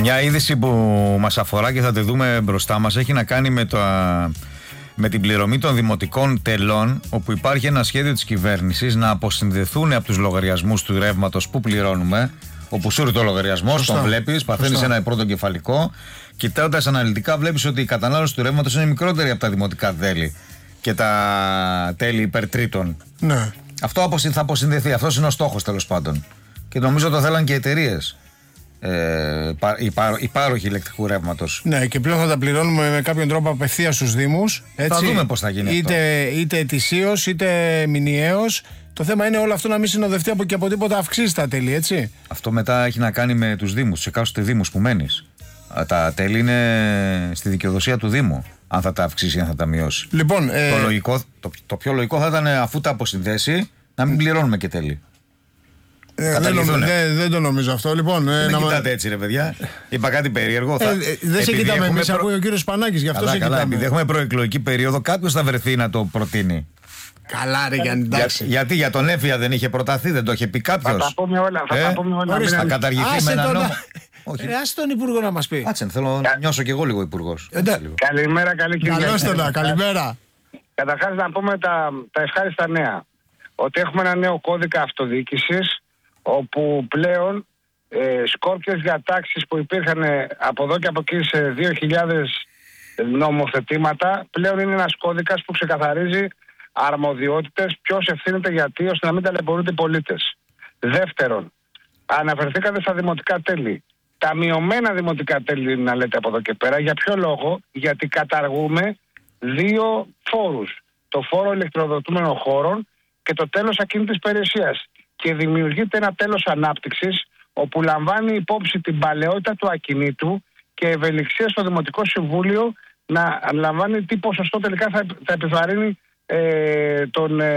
Μια είδηση που μας αφορά και θα τη δούμε μπροστά μας έχει να κάνει με την πληρωμή των δημοτικών τελών, όπου υπάρχει ένα σχέδιο της κυβέρνησης να αποσυνδεθούν από τους λογαριασμούς του ρεύματος που πληρώνουμε, όπου σου έρχεται ο λογαριασμός, τον βλέπεις, παθαίνεις ένα πρώτο κεφαλικό. Κοιτώντας αναλυτικά, βλέπεις ότι η κατανάλωση του ρεύματος είναι μικρότερη από τα δημοτικά τέλη και τα τέλη υπερτρίτων. Ναι. Αυτό θα αποσυνδεθεί. Αυτός είναι ο στόχος, τέλος πάντων. Και νομίζω το θέλαν και οι εταιρείες. Οι πάροχοι ηλεκτρικού ρεύματος. Ναι, και πλέον θα τα πληρώνουμε με κάποιον τρόπο απευθείας στους Δήμους. Έτσι, θα δούμε πώς θα γίνει είτε ετησίως είτε μηνιαίως. Το θέμα είναι όλο αυτό να μην συνοδευτεί από τίποτα αυξήσει τα τέλη, έτσι. Αυτό μετά έχει να κάνει με τους Δήμους, τους εκάστοτε Δήμους που μένεις. Τα τέλη είναι στη δικαιοδοσία του Δήμου, αν θα τα αυξήσει ή αν θα τα μειώσει. Λοιπόν, το πιο λογικό θα ήταν, αφού τα αποσυνδέσει, να μην πληρώνουμε και τέλη. Δεν το νομίζω αυτό. Λοιπόν, δεν κοιτάτε έτσι, ρε παιδιά. Είπα κάτι περίεργο. Δεν σε κοιτάμε εμείς, ακούει ο κύριος Σπανάκης, γι' αυτό σε κοιτάμε. Επειδή έχουμε προεκλογική περίοδο, κάποιος θα βρεθεί να το προτείνει. Καλά, ρε Γιάννη, εντάξει. Γιατί για τον Έφια δεν είχε προταθεί, δεν το είχε πει κάποιος? Θα τα πούμε όλα. Θα καταργηθεί με ένα νόμο. Άσε τον Υπουργό να μας πει. Κάτσε, θέλω να νιώσω κι εγώ λίγο υπουργός. Καλημέρα, καλή Κυριακή. Καλώς τον, καλημέρα. Καταρχάς να πούμε τα ευχάριστα νέα. Ότι έχουμε ένα νέο κώδικα αυτοδιοίκησης, όπου πλέον σκόρπιες διατάξεις που υπήρχαν από εδώ και από εκεί σε 2.000 νομοθετήματα, πλέον είναι ένας κώδικας που ξεκαθαρίζει αρμοδιότητες, ποιος ευθύνεται γιατί, ώστε να μην ταλαιπωρούνται οι πολίτες. Δεύτερον, αναφερθήκατε στα δημοτικά τέλη. Τα μειωμένα δημοτικά τέλη να λέτε από εδώ και πέρα. Για ποιο λόγο? Γιατί καταργούμε δύο φόρους. Το φόρο ηλεκτροδοτούμενων χώρων και το τέλος ακίνητης περιουσίας. Και δημιουργείται ένα τέλος ανάπτυξης, όπου λαμβάνει υπόψη την παλαιότητα του ακινήτου και ευελιξία στο Δημοτικό Συμβούλιο να λαμβάνει τι ποσοστό τελικά θα επιβαρύνει τον